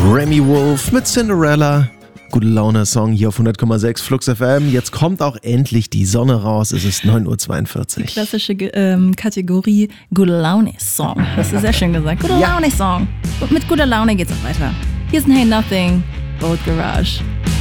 Remy Wolf mit Cinderella. Gute Laune-Song hier auf 100,6 Flux FM. Jetzt kommt auch endlich die Sonne raus. Es ist 9.42 Uhr. Die klassische Kategorie Gute Laune-Song. Hast du sehr schön gesagt. Gute Laune-Song. Und mit guter Laune geht's auch weiter. Hier ist ein Hey Nothing, Bold Garage.